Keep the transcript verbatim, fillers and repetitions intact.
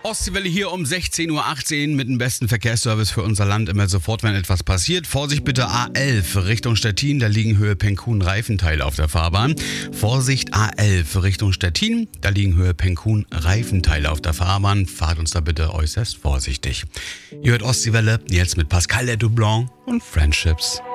Ostseewelle hier um sechzehn Uhr achtzehn mit dem besten Verkehrsservice für unser Land. Immer sofort, wenn etwas passiert. Vorsicht bitte A elf Richtung Stettin, da liegen Höhe Penkun Reifenteile auf der Fahrbahn. Vorsicht A elf Richtung Stettin, da liegen Höhe Penkun Reifenteile auf der Fahrbahn. Fahrt uns da bitte äußerst vorsichtig. Ihr hört Ostseewelle, jetzt mit Pascal Letoublon und Friendships.